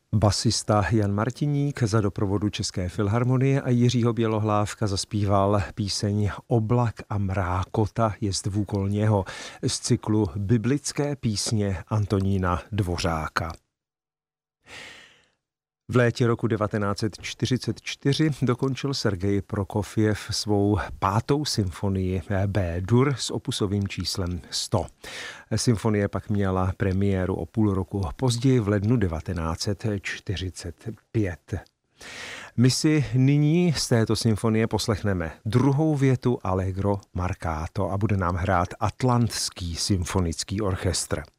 Basista Jan Martiník za doprovodu České filharmonie a Jiřího Bělohlávka zaspíval píseň Oblak a mrákota jest vůkol něho z cyklu Biblické písně Antonína Dvořáka. V létě roku 1944 dokončil Sergej Prokofjev svou 5. symfonii B-dur s opusovým číslem 100. Symfonie pak měla premiéru o půl roku později v lednu 1945. My si nyní z této symfonie poslechneme druhou větu Allegro Marcato a bude nám hrát Atlantský symfonický orchestr.